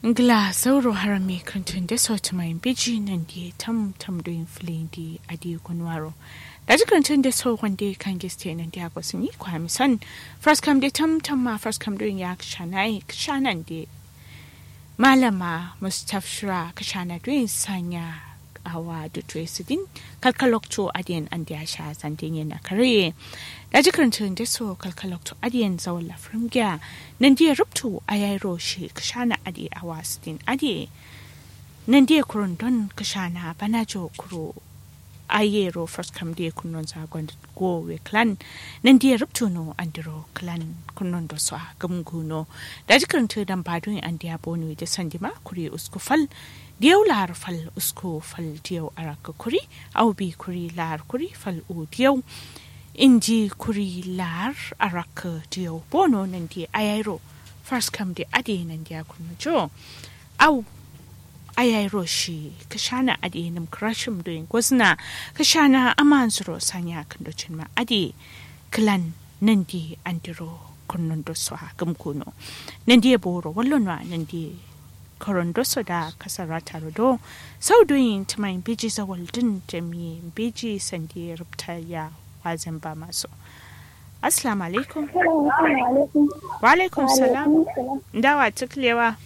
Ngla sauro harami kantin da sauti mai biji nan di tam doin filin di adi kunwaro. Da kantin da sau wanda kan giste nan di agwa sun yi kwami san fraskam da tam ma fraskam doin ya kshanan di malama mustafshira kshana doin sanya awa da tresidin kalkalokto adiyan an da sha santin yana kare. Da kantin da sau kalkalokto adiyan zawon lafrin gya nan dia ruptu ayayro shi kashana adi awastin adi nan dia kurun don kashana banajo kuro ayero first kam dia kunnon zagon go we clan nan dia ruptu no andiro clan kunnon do so gamguno da jikan to dan badun an dia bonu da sandima kuri usku fal diyaw lar fal usku fal diyaw araka kuri au bi kuri lar kuri fal u diyaw inji kuri lar araka diyo bono nan di ayayro first come di adi nan di akunu jo au ayayro shi kashana adi nam krashim doing gwazna kashana amanzuro sanya kandocin ma adi klan nan di andiro kunnon do so gamkuno nan di boro wallonwa nan di korondo so da kasarata rodo sau doing tamain biji zawaldin jami biji sandi rubta ya wazin ba masu. Assalamu alaikum. Wa alaikum salam. Dawa tuklewa.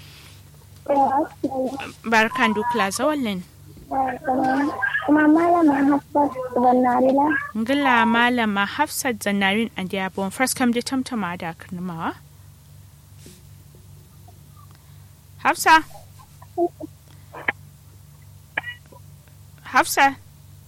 Barkan dukla zawallin. Kuma malama Hafsat Zannarila. Ngila malama Hafsat Zannarin and ya bon first come da tamtama da karnamawa. Hafsa. Hafsa.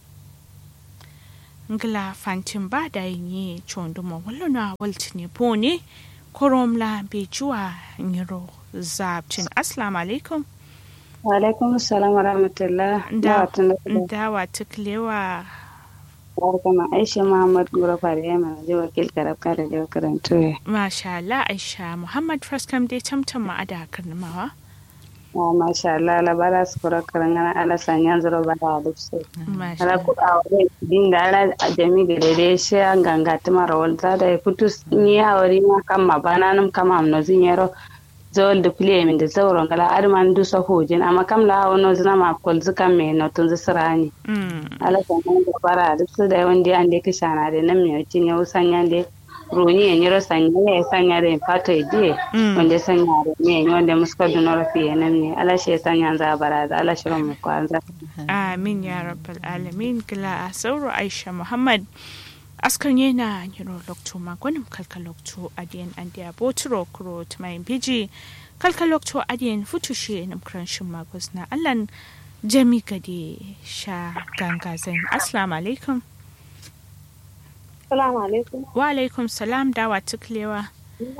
Ngla fantin ba da yin chonduma wallona waltini pone koromla bejuwa ngiro zabtin. Assalamu alaikum. Wa alaikum assalam wa rahmatullah. Dawa tuklewa. Barkama Aisha Muhammad Gura Fariyama je wakil karabka da je karanto. Masha Allah Aisha Muhammad Fraskam dai tamtama ada karnamawa. Masha Allah labara su kura karangana ala sanyan zuro bara da su. Ala ku awre din da ala ajami gare shi an ganga tuma rawal ta da kutus ni awri ma kamma bananum kama amno zinyero zol de play min da zawron kala arman du sa hojin amma kam la wono zina ma kol zuka me no tun zisrani. Ala sanyan da bara da su da wanda an de kishana da nan me cin yau sanyan de roni en yoro sanya sanyare fato idie wanda sanyare me wanda muska dunoro fiye nan ne ala she sanyan za bara da ala shirin mu kwanza amin ya rabbal alamin kila sauro Aisha Muhammad askan yana yiro lokto magonim kalkalokto adiyan andiya boturo kuro tmai biji kalkalokto adiyan futushe nam kranshin magosna allan jami gade sha ganga zain. Assalamu alaikum. Assalamu alaikum. Wa alaikum salam dawa tuklewa.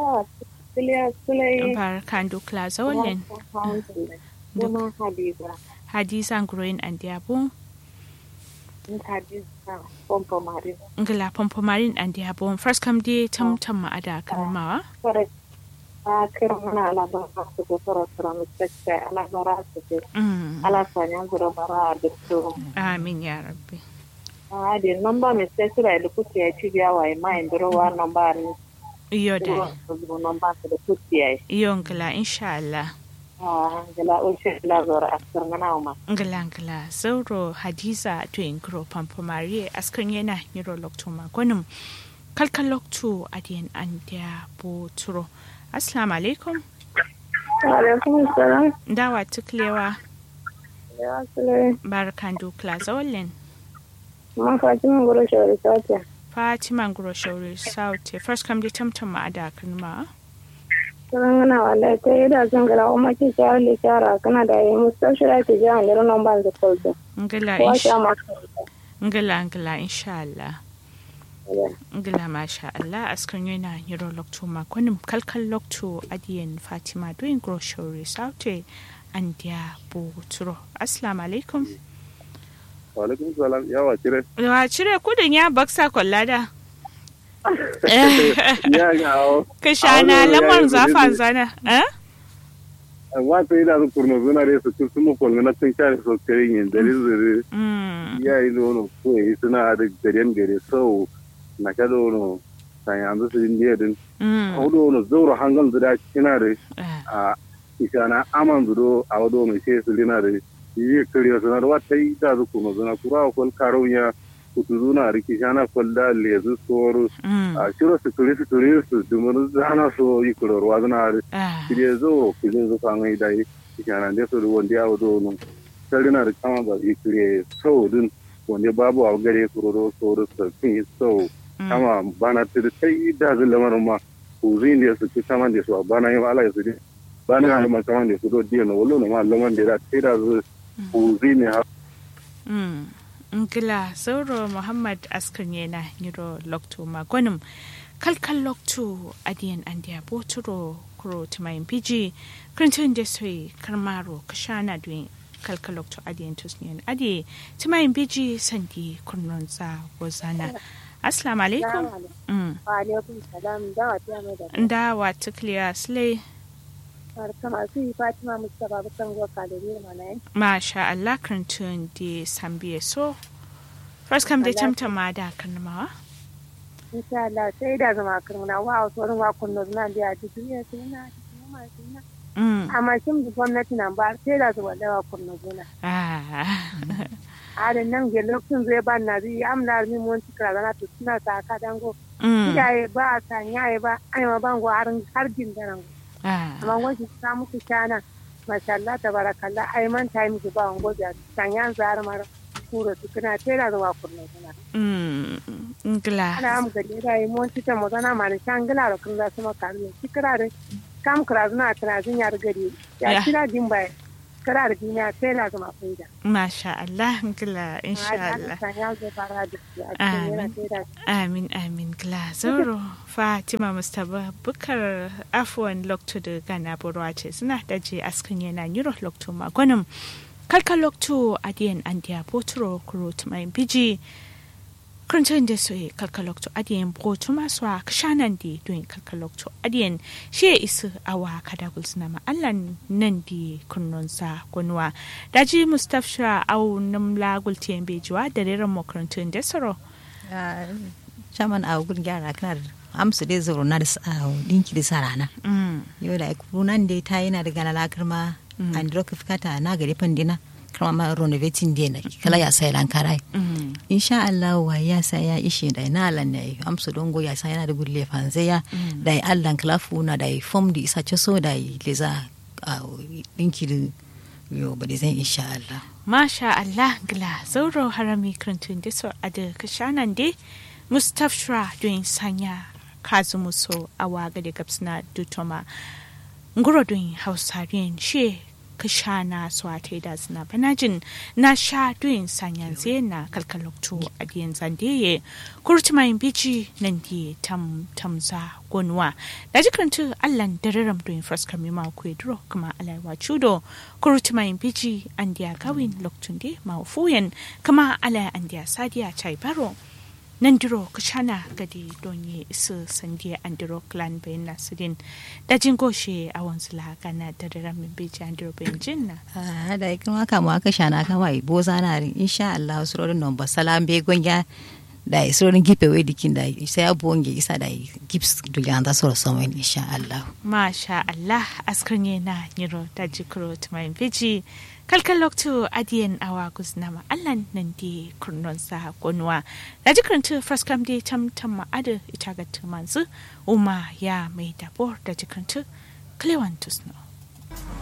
Barkan dukla zawalin. Duma Hadiza. Hadiza nguroin and diabo. Hadiza Pompomarin. Ngala Pompomarin and diabo. First come di tam ada karmawa. Correct. Kirmana ala bara su ko toro mistake ala bara su. Ala sanya gura bara da. Amin ya rabbi. The number mistake I look at ya wa mind wa number iyo da number da kuciya iyo ngala insha Allah ngala insha zora askar mana ma ngala sauro Hadiza to ingro pampo Marie askan yana yiro lokto magonum kalkal lokto adiyan andiya boturo. Assalamu alaikum. Wa alaikum assalam. Dawa tuklewa. Ya sule barkan dukla zawallen. Fatima Guro Shauri Sauti. Fatima Guro Shauri Sauti. First come the tamtama ada kanma. Sarangana wallahi ta yi da zan gara kuma ki share le shara kana da yi mustashira ta ja ne ran ban da kolto. Ngala insha Allah. Ngala masha Allah askan yana yiro lokto makonim kalkal lokto adiyan Fatima doing Guro Shauri Sauti and dia boturo. Assalamu alaikum. Walaikun salam yawa cire. Yawa cire kudin ya baksa kwallada. Ya gawo. Ka shana lamar zafan zana. Wata ina su kurno zuna da su su mu kolga na tun kare so kare yin dare zure. Ya yi nono ko yi suna da garen gare so na ka dono sai yanzu su indiya din. Ko dono zauro hangal da kina da ishana aman zudo a wado mai sai su lina da yi kariya sanar wata yi da zu kuma zuna kura kwal karunya kutu zuna riki shana kwal da lezu soro a shiro su su dumur zana so yi kurorwa zuna da kiriya zo kizin zu kan yi da yi ishana da su da wanda ya wado nun sarina da kama ba yi kiriya sau din wanda babu a gare kuroro soro sarfin yi sau kama bana tiri sai da zu lamarin ma kuzin da su ci saman da su a bana yi ala ya su bana ya ma saman da su do diya na wallo na ma laman da da sai da su kuzin ha Ngila Sauro Muhammad Askan yana niro lokto magonum kalkal lokto adiyan andiya boturo kuro tumayin piji krintun deswe karmaro kashana duin kalkal lokto adiyan tusniyan adiye tumayin piji sandi kurnonza wazana. Assalamu alaikum. Wa alaikum salam. Dawa ta mai da. Dawa ta clear slay. Kama su yi Fatima Mustapha bukan go kalori mana yi. Masha Allah krintun di sambiye so. First come da tamtama da kanmawa. Insha Allah sai da zama karmuna wa sauran wa kunno na da duniya suna ma suna. Amma shin gwamnati nan ba sai da zuwa da wa kunno zuna. A da nan ga lokacin zai ba na zai amna mi mun tikra na to suna ta ka dango. Iyaye ba ta nyaye ba ai ma bango har jin daran. Amma wani ta muku shana masha Allah tabarakallah ai man ta miki ba wango da sanyan zar mara kuro tukuna tera da wa kunno kana ngla ana am gade da ai mon tita mo zana ma ne shangla ro kun da sama karne tikra da kam krazna tana jin yar gari ya kira din bai kira da duniya tera da ma faida masha Allah ngla insha Allah amin amin gla zoro Fatima Mustapha bukar afwan lokto da gana borwa ce suna daje askin yana nyuro lokto magonum kalkal lokto adiyan andiya boturo kuro tumayin biji krintun da soye kalkal lokto adiyan botu masu a kashanan di doyin kalkal lokto adiyan shi ya isu awa kadagul suna ma'allan nan di kunnonsa gwanuwa daji Mustapha au namla gultiyan bejuwa da reran makarantun da soro chaman a gun gyara kana amsu dai zoro na da dinki da sarana yau da kurunan dai ta yana da gana lakarma an roka fikata na gari pandina kuma ma renovating dai na kala ya sai lankarai insha Allah wa ya sai ya ishe da na lan ne amsu dongo ya sai yana da gulle fanzaya da Allah klafu na da form di isa so da leza dinki da yo ba zan insha Allah masha Allah gla zauro harami krantun da so ada kashanan dai Mustapha doing sanya kazumuso awaga de gapsna dutoma nguro doing hausarian she kashana swate da zina banajin na sha doing sanya zena kalkalokto adiyan zandeye kurtuma biji nandi tamza gonwa da jikantu allan dararam doing first kami ma kwedro kuma alaiwa chudo kurtuma biji andiya gawin loktunde ma fuyen kama ala andiya sadiya chai baro Nandiro kashana gadi donye isu sandiya andiro clan bayan nasirin dajin goshe a wanzula gana da ramin beji andiro bayan jinna. Da ikin waka mu aka shana kama ibo zana insha Allah surorin nan ba salam be gonya da surorin gipe we dikin da sai abonge isa da gips dugan da soro sama insha Allah. Masha Allah askranye na niro dajikro tumayin beji kalkal lokto adiyan awa guznama allan nan di kurnon sa gonwa da jikaranta fraskam di tam ada ita ga tumanzu uma ya mai dabor da jikaranta klewantus no